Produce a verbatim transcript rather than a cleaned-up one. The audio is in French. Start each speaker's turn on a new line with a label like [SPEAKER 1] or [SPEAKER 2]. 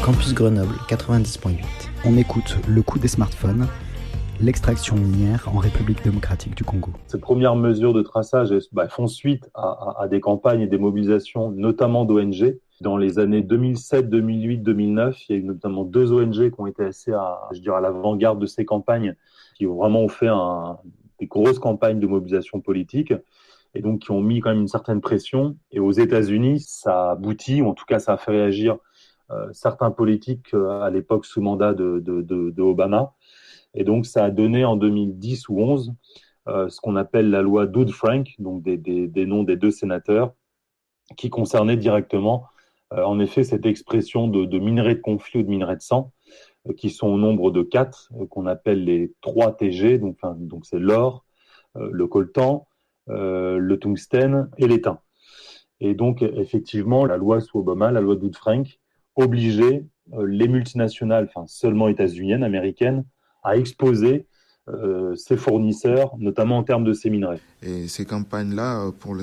[SPEAKER 1] Campus Grenoble quatre-vingt-dix virgule huit. On écoute le coût des smartphones, l'extraction minière en République démocratique du Congo.
[SPEAKER 2] Ces premières mesures de traçage bah, font suite à, à, à des campagnes et des mobilisations, notamment d'O N G. Dans les années deux mille sept, deux mille huit, deux mille neuf, il y a eu notamment deux O N G qui ont été assez à, je dirais, à l'avant-garde de ces campagnes, qui ont vraiment fait un, des grosses campagnes de mobilisation politique et donc qui ont mis quand même une certaine pression. Et aux États-Unis, ça a abouti, ou en tout cas ça a fait réagir euh, certains politiques euh, à l'époque sous mandat de, de, de, de Obama. Et donc ça a donné en deux mille dix ou onze euh, ce qu'on appelle la loi Dodd-Frank, donc des, des, des noms des deux sénateurs, qui concernait directement euh, en effet cette expression de, de minerais de conflit ou de minerais de sang, euh, qui sont au nombre de quatre, euh, qu'on appelle les trois T G, donc, enfin, donc c'est l'or, euh, le coltan, euh, le tungstène et l'étain. Et donc effectivement, la loi sous Obama, la loi Dodd-Frank, obligeait euh, les multinationales, enfin seulement états-uniennes, américaines, à exposer euh, ses fournisseurs, notamment en termes de ces minerais.
[SPEAKER 3] Et ces campagnes-là, pour le